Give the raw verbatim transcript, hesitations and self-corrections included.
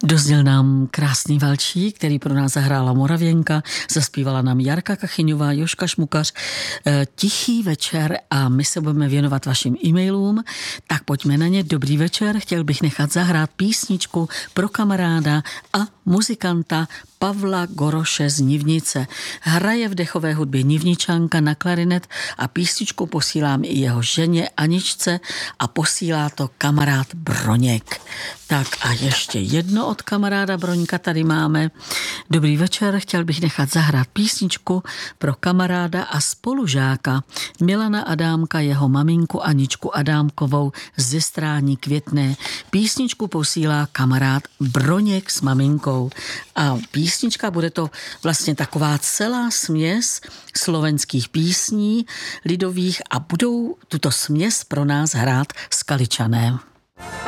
Dozděl nám krásný valčík, který pro nás zahrála Moravěnka, zaspívala nám Jarka Kachyňová, Jožka Šmukař, Tichý večer a my se budeme věnovat vašim e-mailům, tak pojďme na ně. Dobrý večer, chtěl bych nechat zahrát písničku pro kamaráda a muzikanta Pavla Goroše z Nivnice. Hraje v dechové hudbě Nivničanka na klarinet a písničku posílám i jeho ženě Aničce a posílá to kamarád Broněk. Tak a ještě jedno od kamaráda Broňka tady máme. Dobrý večer, chtěl bych nechat zahrát písničku pro kamaráda a spolužáka Milana Adámka, jeho maminku Aničku Adámkovou ze Strání Květné. Písničku posílá kamarád Broněk s maminkou. A písnička, bude to vlastně taková celá směs slovenských písní lidových a budou tuto směs pro nás hrát Skaličané.